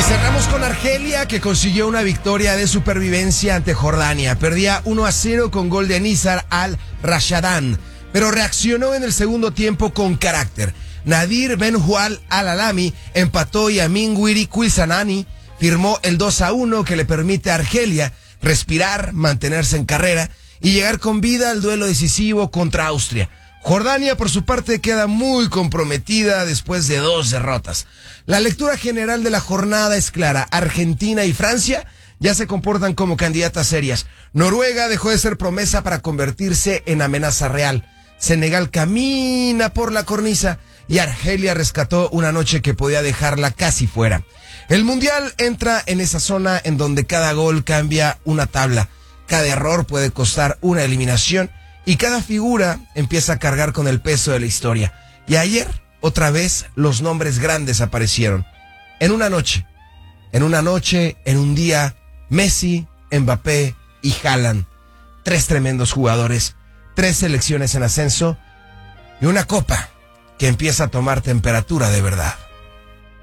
Cerramos con Argelia, que consiguió una victoria de supervivencia ante Jordania. Perdía 1-0 con gol de Nizar al-Rashadan, pero reaccionó en el segundo tiempo con carácter. Nadir Ben-Hual al-Alami empató y Amin Wiri Quilsanani firmó el 2-1 que le permite a Argelia respirar, mantenerse en carrera y llegar con vida al duelo decisivo contra Austria. Jordania, por su parte, queda muy comprometida después de 2 derrotas. La lectura general de la jornada es clara. Argentina y Francia ya se comportan como candidatas serias. Noruega dejó de ser promesa para convertirse en amenaza real. Senegal camina por la cornisa y Argelia rescató una noche que podía dejarla casi fuera. El Mundial entra en esa zona en donde cada gol cambia una tabla. Cada error puede costar una eliminación. Y cada figura empieza a cargar con el peso de la historia. Y ayer, otra vez, los nombres grandes aparecieron. En una noche, en un día, Messi, Mbappé y Haaland. 3 tremendos jugadores, 3 selecciones en ascenso y una copa que empieza a tomar temperatura de verdad.